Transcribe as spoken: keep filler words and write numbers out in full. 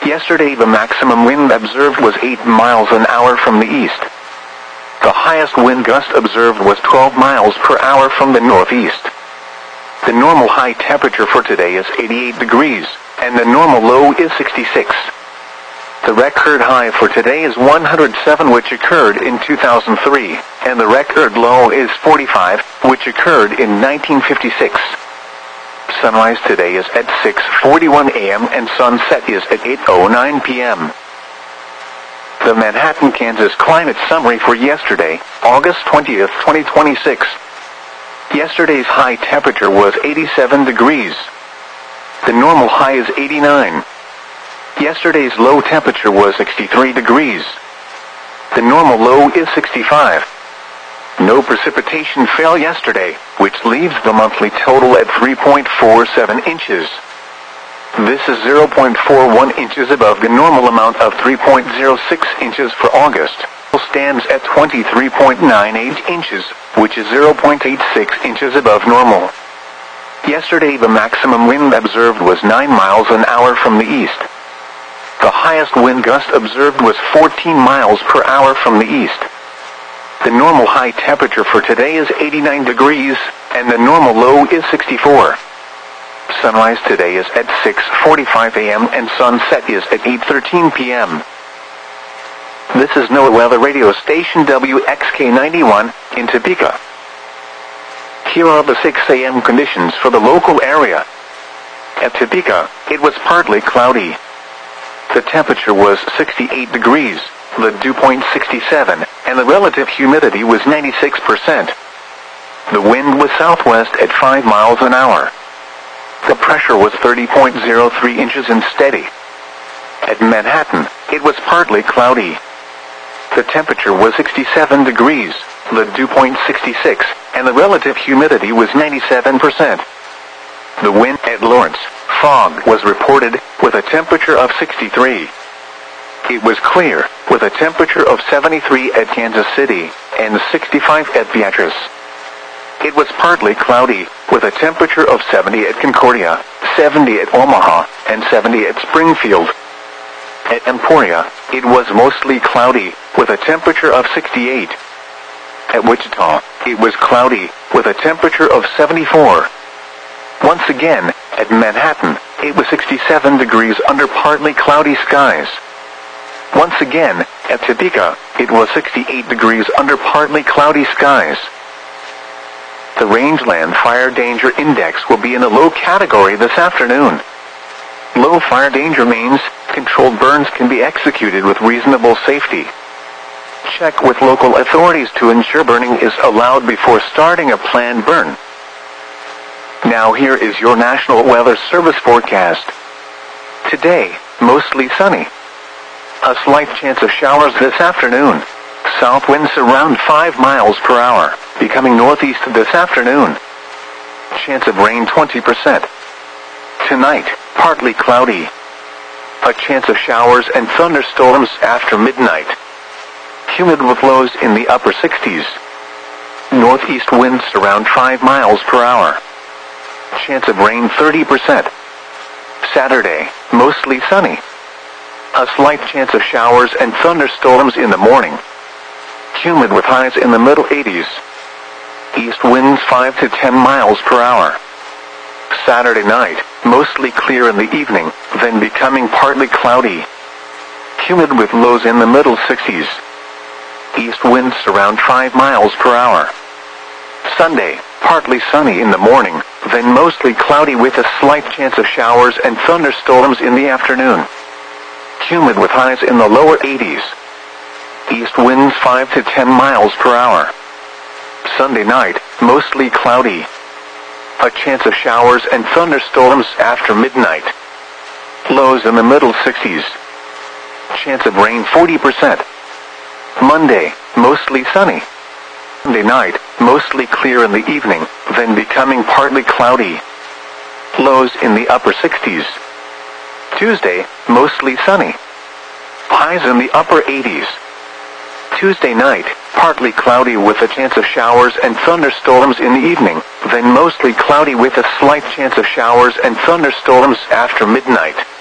Yesterday the maximum wind observed was eight miles an hour from the east. The highest wind gust observed was twelve miles per hour from the northeast. The normal high temperature for today is eighty-eight degrees, and the normal low is sixty-six. The record high for today is one hundred seven, which occurred in two thousand three, and the record low is forty-five, which occurred in nineteen fifty-six. Sunrise today is at six forty-one a m and sunset is at eight oh nine p m The Manhattan, Kansas climate summary for yesterday, August twentieth, twenty twenty-six. Yesterday's high temperature was eighty-seven degrees. The normal high is eighty-nine. Yesterday's low temperature was sixty-three degrees. The normal low is sixty-five. No precipitation fell yesterday, which leaves the monthly total at three point four seven inches. This is zero point four one inches above the normal amount of three point zero six inches for August. Stands at twenty-three point nine eight inches, which is zero point eight six inches above normal. Yesterday the maximum wind observed was nine miles an hour from the east. The highest wind gust observed was fourteen miles per hour from the east. The normal high temperature for today is eighty-nine degrees, and the normal low is sixty-four. Sunrise today is at six forty-five a m and sunset is at eight thirteen p m This is NOAA Weather Radio Station W X K ninety-one, in Topeka. Here are the six a m conditions for the local area. At Topeka, it was partly cloudy. The temperature was sixty-eight degrees, the dew point sixty-seven, and the relative humidity was ninety-six percent. The wind was southwest at five miles an hour. The pressure was thirty point zero three inches and steady. At Manhattan, it was partly cloudy. The temperature was sixty-seven degrees, the dew point sixty-six, and the relative humidity was ninety-seven percent. The wind at Lawrence, fog was reported, with a temperature of sixty-three. It was clear, with a temperature of seventy-three at Kansas City, and sixty-five at Beatrice. It was partly cloudy, with a temperature of seventy at Concordia, seventy at Omaha, and seventy at Springfield. At Emporia, it was mostly cloudy, with a temperature of sixty-eight. At Wichita, it was cloudy, with a temperature of seventy-four. Once again, at Manhattan, it was sixty-seven degrees under partly cloudy skies. Once again, at Topeka, it was sixty-eight degrees under partly cloudy skies. The Rangeland Fire Danger Index will be in a low category this afternoon. Low fire danger means controlled burns can be executed with reasonable safety. Check with local authorities to ensure burning is allowed before starting a planned burn. Now here is your National Weather Service forecast. Today, mostly sunny. A slight chance of showers this afternoon. South winds around five miles per hour, becoming northeast this afternoon. Chance of rain twenty percent. Tonight, partly cloudy. A chance of showers and thunderstorms after midnight. Humid with lows in the upper sixties. Northeast winds around five miles per hour. Chance of rain thirty percent. Saturday, mostly sunny. A slight chance of showers and thunderstorms in the morning. Humid with highs in the middle eighties. East winds five to ten miles per hour. Saturday night, mostly clear in the evening, then becoming partly cloudy. Humid with lows in the middle sixties. East winds around five miles per hour. Sunday, partly sunny in the morning, then mostly cloudy with a slight chance of showers and thunderstorms in the afternoon. Humid with highs in the lower eighties. East winds five to ten miles per hour. Sunday night, mostly cloudy. A chance of showers and thunderstorms after midnight. Lows in the middle sixties. Chance of rain forty percent. Monday, mostly sunny. Monday night, mostly clear in the evening, then becoming partly cloudy. Lows in the upper sixties. Tuesday, mostly sunny. Highs in the upper eighties. Tuesday night, partly cloudy with a chance of showers and thunderstorms in the evening, then mostly cloudy with a slight chance of showers and thunderstorms after midnight.